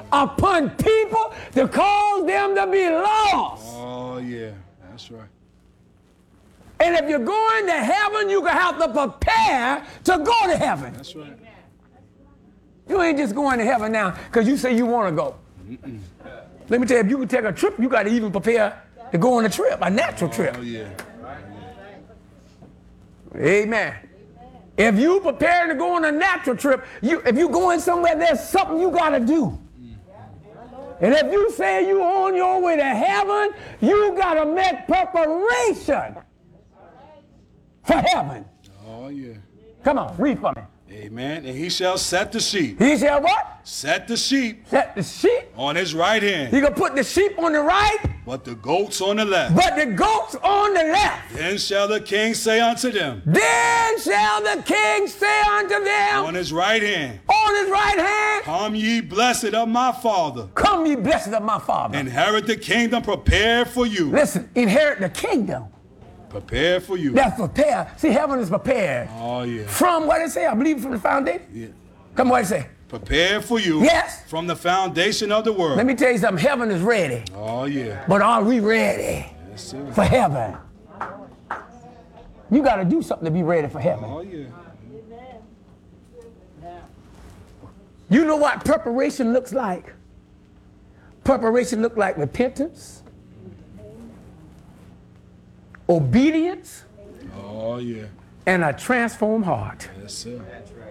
upon people to cause them to be lost. Oh, yeah. That's right. And if you're going to heaven, you're going to have to prepare to go to heaven. That's right. You ain't just going to heaven now because you say you want to go. Let me tell you, if you can take a trip, you got to even prepare to go on a trip, a natural trip. Oh, yeah. Amen. If you prepare to go on a natural trip, if you're going somewhere, there's something you got to do. And if you say you're on your way to heaven, you got to make preparation for heaven. Oh, yeah. Come on, read for me. Amen. And he shall set the sheep. He shall what? Set the sheep. Set the sheep. On his right hand. He gonna put the sheep on the right. But the goats on the left. But the goats on the left. Then shall the king say unto them. Then shall the king say unto them. On his right hand. On his right hand. Come ye blessed of my Father. Come ye blessed of my Father. Inherit the kingdom prepared for you. Listen, inherit the kingdom. Prepared for you. That's prepared. See, heaven is prepared. Oh, yeah. From what it say? I believe from the foundation. Yeah. Come on, what it say? Prepared for you. Yes. From the foundation of the world. Let me tell you something. Heaven is ready. Oh, yeah. But are we ready for heaven? You got to do something to be ready for heaven. Oh, yeah. You know what preparation looks like? Preparation looks like repentance, obedience, Oh, yeah. and a transformed heart. Yes, sir.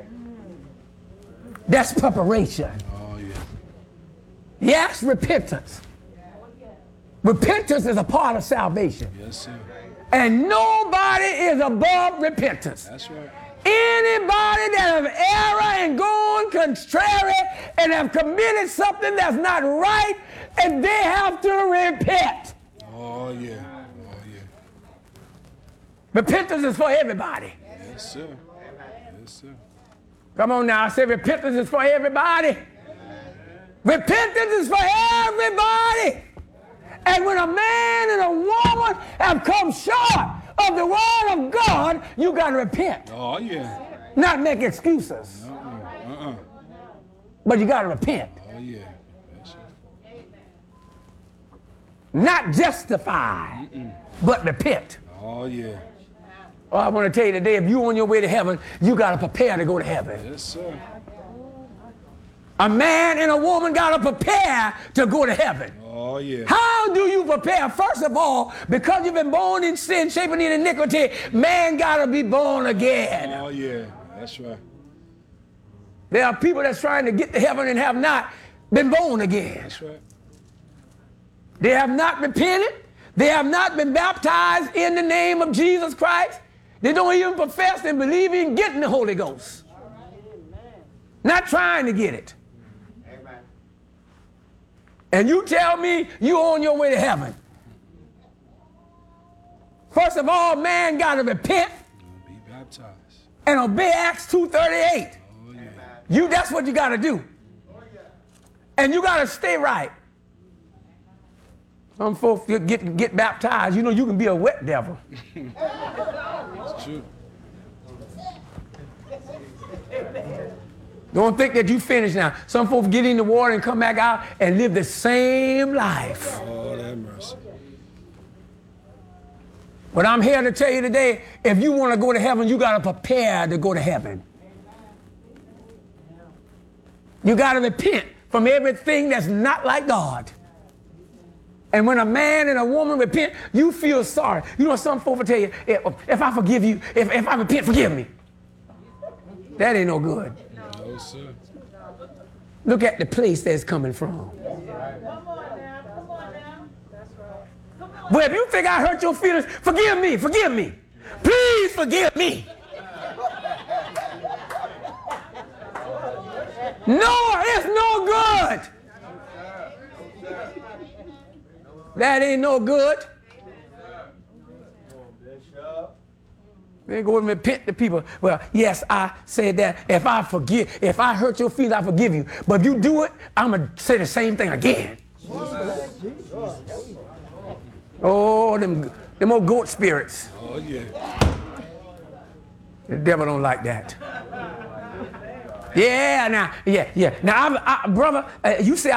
That's preparation. Oh, yeah. Yes, repentance. Repentance is a part of salvation. Yes, sir. And nobody is above repentance. That's right. Anybody that have erred and gone contrary and have committed something that's not right, and they have to repent. Oh, yeah. Oh, yeah. Repentance is for everybody. Yes, sir. Yes, sir. Come on now, I say repentance is for everybody. Repentance is for everybody. And when a man and a woman have come short of the word of God, you got to repent. Oh, yeah. Not make excuses. But you got to repent. Oh, yeah. Yes, sir. Not justify, but repent. Oh, yeah. Oh, I want to tell you today, if you're on your way to heaven, you got to prepare to go to heaven. Yes, sir. A man and a woman got to prepare to go to heaven. Oh, yeah. How do you prepare? First of all, because you've been born in sin, shaping in iniquity, man got to be born again. Oh, yeah. That's right. There are people that's trying to get to heaven and have not been born again. That's right. They have not repented. They have not been baptized in the name of Jesus Christ. They don't even profess and believe in getting the Holy Ghost. Not trying to get it. And you tell me you're on your way to heaven. First of all, man got to repent Be baptized. and obey Acts 2:38. Oh, yeah. That's what you got to do. And you got to stay right. Some folks get baptized. You know, you can be a wet devil. It's true. Don't think that you finished now. Some folks get in the water and come back out and live the same life. Oh, that mercy. But I'm here to tell you today, if you want to go to heaven, you got to prepare to go to heaven. You got to repent from everything that's not like God. And when a man and a woman repent, you feel sorry. You know, some folks will tell you, if I forgive you, if I repent, forgive me. That ain't no good. No, sir. Look at the place that's coming from. But if you think I hurt your feelings, forgive me, forgive me. Please forgive me. No, it's no good. That ain't no good. They go and repent to people. Well, yes, I said that. If I hurt your feelings, I forgive you. But if you do it, I'm going to say the same thing again. Oh, them old goat spirits. Oh, yeah. The devil don't like that. Yeah, now, yeah. Now, brother, you say